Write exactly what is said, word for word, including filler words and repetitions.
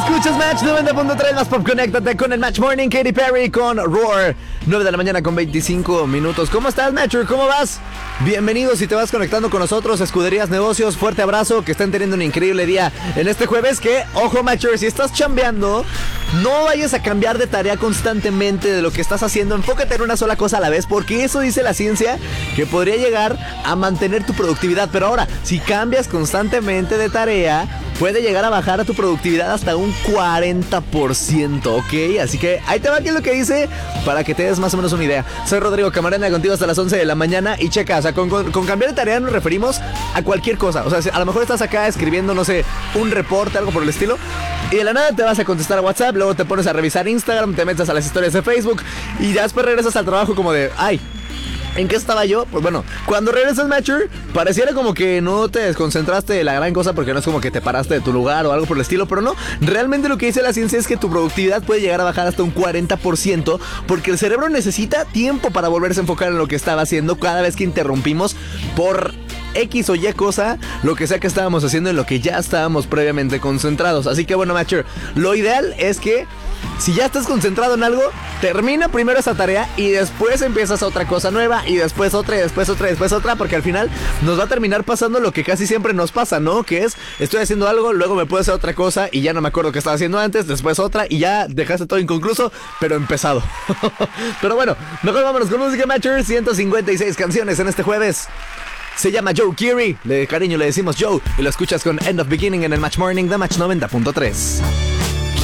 Escuchas Match noventa punto tres, más pop, conéctate con el Match Morning. Katy Perry con Roar, nueve de la mañana con veinticinco minutos. ¿Cómo estás, Matcher? ¿Cómo vas? Bienvenido si te vas conectando con nosotros, Escuderías Negocios, fuerte abrazo, que estén teniendo un increíble día en este jueves. Que, ojo, Matcher, si estás chambeando, no vayas a cambiar de tarea constantemente de lo que estás haciendo. Enfócate en una sola cosa a la vez, porque eso dice la ciencia que podría llegar a mantener tu productividad. Pero ahora, si cambias constantemente de tarea, puede llegar a bajar a tu productividad hasta un cuarenta por ciento, ¿ok? Así que ahí te va aquí lo que dice para que te des más o menos una idea. Soy Rodrigo Camarena, contigo hasta las once de la mañana. Y checa, o sea, con, con, con cambiar de tarea nos referimos a cualquier cosa. O sea, si a lo mejor estás acá escribiendo, no sé, un reporte, algo por el estilo, y de la nada te vas a contestar a WhatsApp, luego te pones a revisar Instagram, te metes a las historias de Facebook, y ya después regresas al trabajo como de, ay, ¿en qué estaba yo? Pues bueno, cuando regresas, Matcher, pareciera como que no te desconcentraste de la gran cosa, porque no es como que te paraste de tu lugar o algo por el estilo, pero no, realmente lo que dice la ciencia es que tu productividad puede llegar a bajar hasta un cuarenta por ciento, porque el cerebro necesita tiempo para volverse a enfocar en lo que estaba haciendo cada vez que interrumpimos por X o Y cosa, lo que sea que estábamos haciendo, en lo que ya estábamos previamente concentrados. Así que bueno, Matcher, lo ideal es que si ya estás concentrado en algo, termina primero esa tarea y después empiezas a otra cosa nueva, y después otra, y después otra, y después otra, porque al final nos va a terminar pasando lo que casi siempre nos pasa, ¿no? Que es, estoy haciendo algo, luego me puedo hacer otra cosa y ya no me acuerdo qué estaba haciendo antes, después otra, y ya dejaste todo inconcluso, pero empezado. Pero bueno, mejor vámonos con música, Matcher. ciento cincuenta y seis canciones en este jueves. Se llama Joe Keery, de cariño le decimos Joe, y lo escuchas con End of Beginning en el Match Morning de Match noventa punto tres.